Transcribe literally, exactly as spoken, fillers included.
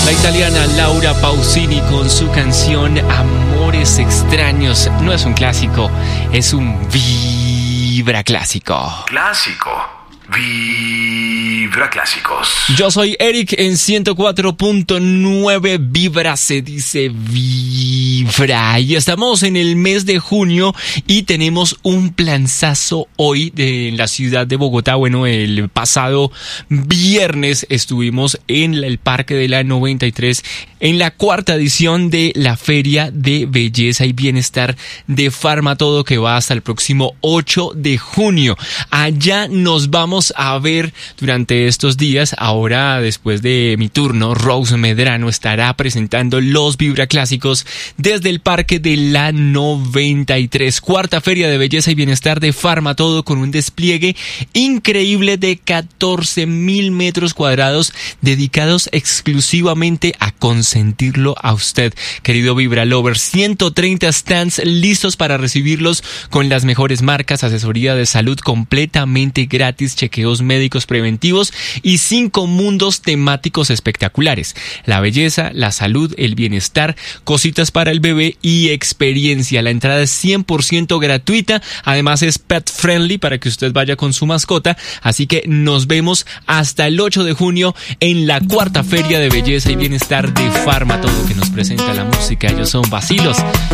La italiana Laura Pausini con su canción Amores Extraños. No es un clásico, es un vibra clásico. Clásico. Vibra Clásicos. Yo soy Eric en ciento cuatro punto nueve. Vibra se dice vibra. Y estamos en el mes de junio y tenemos un planzazo hoy de la ciudad de Bogotá. Bueno, el pasado viernes estuvimos en el Parque de la noventa y tres en la cuarta edición de la Feria de Belleza y Bienestar de Farmatodo, que va hasta el próximo ocho de junio. Allá nos vamos a ver durante estos días. Ahora, después de mi turno, Rose Medrano estará presentando los Vibra Clásicos desde el Parque de la noventa y tres. Cuarta Feria de Belleza y Bienestar de Farmatodo, con un despliegue increíble de catorce mil metros cuadrados dedicados exclusivamente a consentirlo a usted, querido Vibra Lover. ciento treinta stands listos para recibirlos con las mejores marcas, asesoría de salud completamente gratis, chequeos médicos preventivos y cinco mundos temáticos espectaculares: la belleza, la salud, el bienestar, cositas para el bebé y experiencia. La entrada es cien por ciento gratuita, además es pet friendly para que usted vaya con su mascota. Así que nos vemos hasta el ocho de junio en la cuarta Feria de Belleza y Bienestar de Farmatodo, que nos presenta la música. Ellos son Vacilos